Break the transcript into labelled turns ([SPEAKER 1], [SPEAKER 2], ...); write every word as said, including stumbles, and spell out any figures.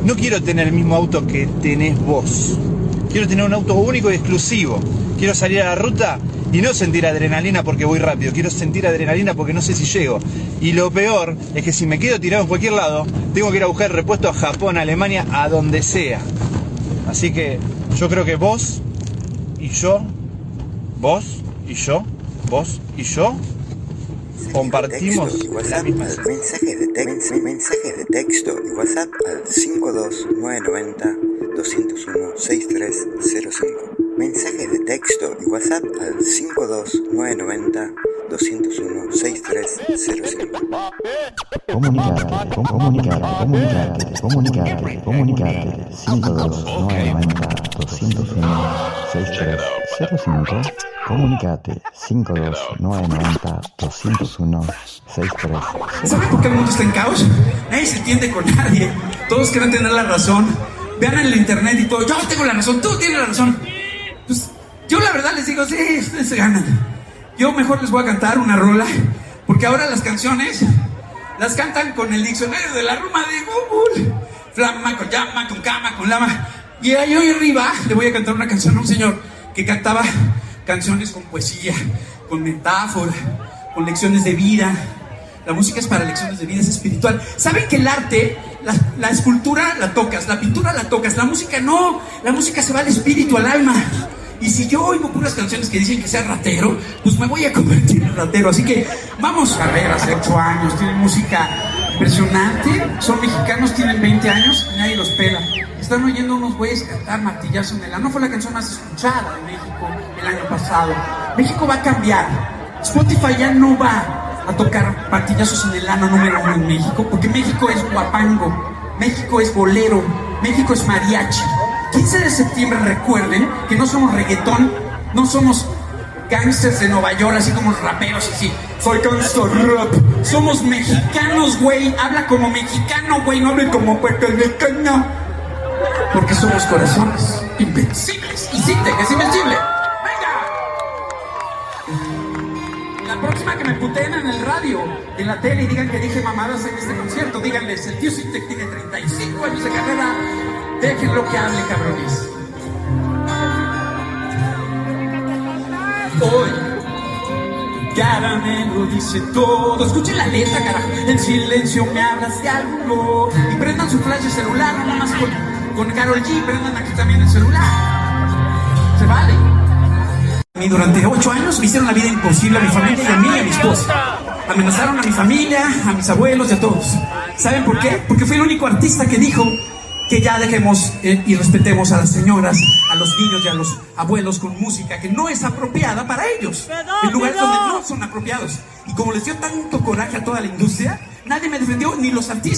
[SPEAKER 1] no quiero tener el mismo auto que tenés vos. Quiero tener un auto único y exclusivo. Quiero salir a la ruta y no sentir adrenalina porque voy rápido. Quiero sentir adrenalina porque no sé si llego. Y lo peor es que si me quedo tirado en cualquier lado, tengo que ir a buscar repuesto a Japón, a Alemania, a donde sea. Así que yo creo que vos y yo, vos y yo, vos y yo, compartimos
[SPEAKER 2] WhatsApp al mensaje de texto, mensaje de texto y WhatsApp al cinco dos nueve nueve cero dos cero uno seis tres cero cinco. Mensaje de texto y WhatsApp al cinco dos nueve nueve cero dos cero uno seis tres cero cinco.
[SPEAKER 3] Comunicate, com- comunicate, comunicate, comunicate, comunicate. cinco dos nueve nueve cero dos cero uno seis tres cero cinco. Comunicate cinco dos nueve nueve cero dos cero uno seis tres cero cinco.
[SPEAKER 4] ¿Saben por qué el mundo está en caos? Nadie se entiende con nadie. Todos quieren tener la razón. Vean en el internet y todo. Yo tengo la razón, tú tienes la razón. Pues yo la verdad les digo, sí, ustedes se ganan. Yo mejor les voy a cantar una rola, porque ahora las canciones las cantan con el diccionario de la Roma de Google. Flama, con llama, con cama, con lama. Y ahí arriba le voy a cantar una canción a un señor que cantaba canciones con poesía, con metáfora, con lecciones de vida. La música es para lecciones de vida, es espiritual. ¿Saben que el arte, la, la escultura la tocas, la pintura la tocas, la música no? La música se va al espíritu, al alma. Y si yo oigo puras canciones que dicen que sea ratero, pues me voy a convertir en ratero. Así que vamos. Carreras de ocho años, tienen música impresionante. Son mexicanos, tienen veinte años y nadie los pela. Están oyendo unos güeyes cantar martillazo en el ano. No fue la canción más escuchada de México el año pasado. México va a cambiar. Spotify ya no va a tocar martillazos en el ano número uno en México, porque México es guapango, México es bolero, México es mariachi. quince de septiembre, recuerden que no somos reggaetón, no somos gangsters de Nueva York, así como raperos, así. Soy gangster rap. Somos mexicanos, güey. Habla como mexicano, güey. No hable como puertorriqueño. Porque somos corazones invencibles. Y sí, que es invencible. ¡Venga! La próxima que me puteen en el radio, en la tele, y digan que dije mamadas en este concierto, díganles, el tío Sintec tiene treinta y cinco años de carrera. Déjenlo que hable, cabrones. Hoy, caramelo dice todo. Escuchen la letra, carajo. En silencio me hablas de algo. Y prendan su flash de celular, no nada más con, con Karol G. Prendan aquí también el celular. Se vale. Y durante ocho años me hicieron la vida imposible a mi familia y a mí y a mi esposa. Amenazaron a mi familia, a mis abuelos y a todos. ¿Saben por qué? Porque fui el único artista que dijo que ya dejemos eh, y respetemos a las señoras, a los niños y a los abuelos con música que no es apropiada para ellos, en lugares donde no son apropiados. Y como les dio tanto coraje a toda la industria, nadie me defendió, ni los artistas.